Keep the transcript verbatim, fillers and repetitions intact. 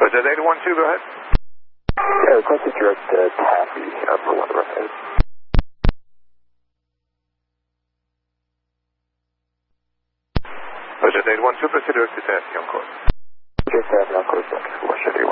Jet eight one two, go ahead. Yeah, request a direct uh, taxi uh, for one of our heads. Jet eight one two, proceed direct to taxi on course. Just have no course, one Jet eight one two.